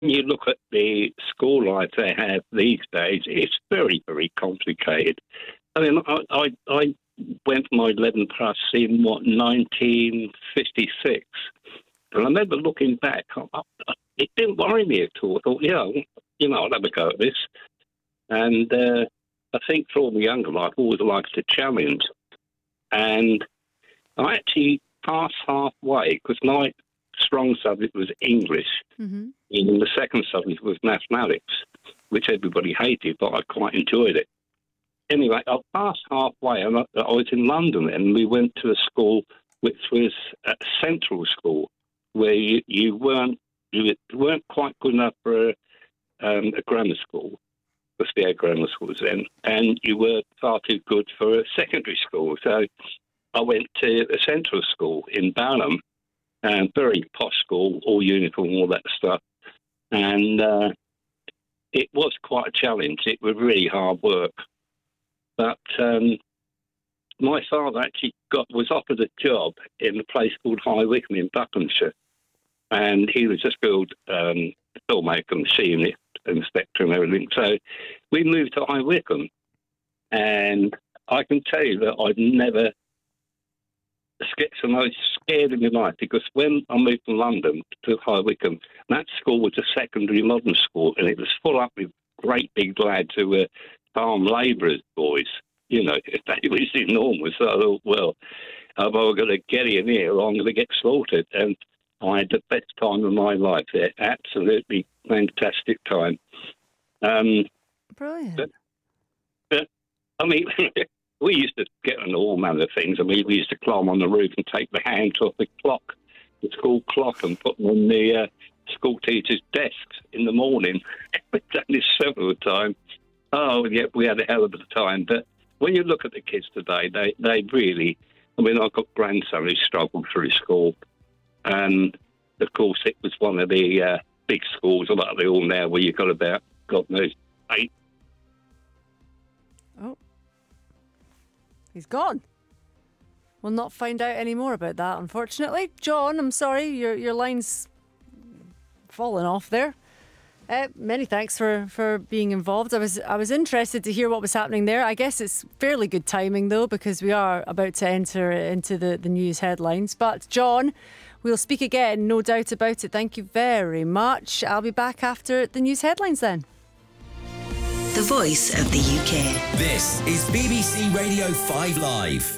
you look at the school life they have these days, it's very, very complicated. I mean, I went for my 11 plus in, 1956. And I remember looking back, it didn't worry me at all. I thought, I'll have a go at this. And I think for all the younger life, I always liked a challenge. And I actually passed halfway because my strong subject was English. Mm-hmm. And the second subject was mathematics, which everybody hated, but I quite enjoyed it. Anyway, I passed halfway, and I was in London, and we went to a school which was a central school, where you weren't quite good enough for a grammar school, because we had grammar schools then, and you were far too good for a secondary school. So I went to a central school in Balham, very posh school, all uniform, all that stuff. And it was quite a challenge. It was really hard work. But my father actually was offered a job in a place called High Wycombe in Buckinghamshire. And he was just build filmmaker, machinist, inspector and everything. So we moved to High Wycombe. And I can tell you that I'd never get so much scared in my life, because when I moved from London to High Wycombe, that school was a secondary modern school, and it was full up with great big lads who were farm labourers' boys. You know, they was enormous. So I thought, well, if I'm going to get in here, I'm going to get slaughtered. And I had the best time of my life there. Absolutely fantastic time. Brilliant. But I mean, we used to get on all manner of things. I mean, we used to climb on the roof and take the hands off the clock, the school clock, and put them on the school teacher's desks in the morning. We've done this several times. Oh, yeah, we had a hell of a time. But when you look at the kids today, they really... I mean, I've got grandson who struggled through school. And, of course, it was one of the big schools, like they all now, where you've got about, God knows, 8. Oh. He's gone. We'll not find out any more about that, unfortunately. John, I'm sorry, your line's fallen off there. Many thanks for being involved. I was interested to hear what was happening there. I guess it's fairly good timing, though, because we are about to enter into the news headlines. But, John, we'll speak again, no doubt about it. Thank you very much. I'll be back after the news headlines then. The voice of the UK. This is BBC Radio 5 Live.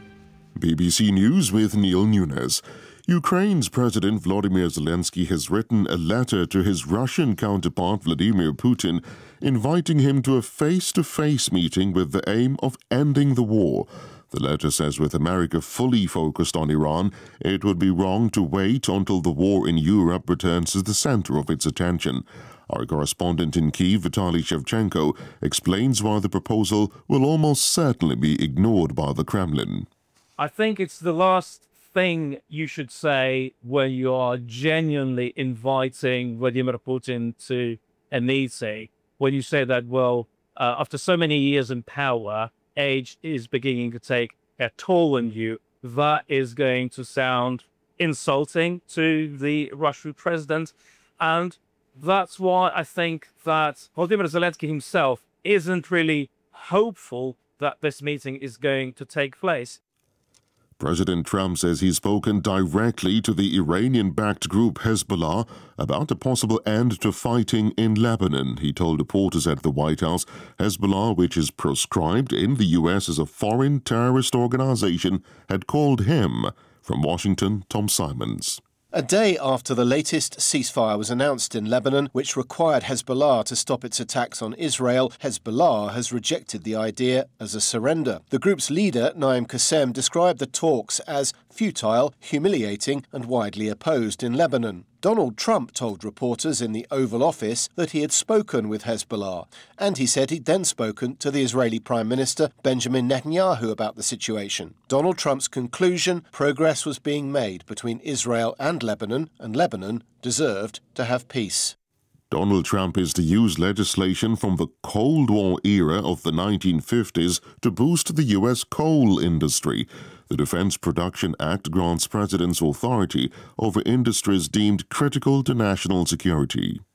BBC News with Neil Nunes. Ukraine's President Volodymyr Zelensky has written a letter to his Russian counterpart Vladimir Putin, inviting him to a face-to-face meeting with the aim of ending the war. The letter says with America fully focused on Iran, it would be wrong to wait until the war in Europe returns to the center of its attention. Our correspondent in Kyiv, Vitaly Shevchenko, explains why the proposal will almost certainly be ignored by the Kremlin. I think it's the last thing you should say when you are genuinely inviting Vladimir Putin to a meeting. When you say that, after so many years in power, age is beginning to take a toll on you, that is going to sound insulting to the Russian president. And that's why I think that Volodymyr Zelensky himself isn't really hopeful that this meeting is going to take place. President Trump says he's spoken directly to the Iranian-backed group Hezbollah about a possible end to fighting in Lebanon. He told reporters at the White House Hezbollah, which is proscribed in the U.S. as a foreign terrorist organization, had called him. From Washington, Tom Simons. A day after the latest ceasefire was announced in Lebanon, which required Hezbollah to stop its attacks on Israel, Hezbollah has rejected the idea as a surrender. The group's leader, Naim Qassem, described the talks as futile, humiliating and widely opposed in Lebanon. Donald Trump told reporters in the Oval Office that he had spoken with Hezbollah, and he said he'd then spoken to the Israeli Prime Minister Benjamin Netanyahu about the situation. Donald Trump's conclusion: progress was being made between Israel and Lebanon deserved to have peace. Donald Trump is to use legislation from the Cold War era of the 1950s to boost the U.S. coal industry. The Defense Production Act grants presidents authority over industries deemed critical to national security.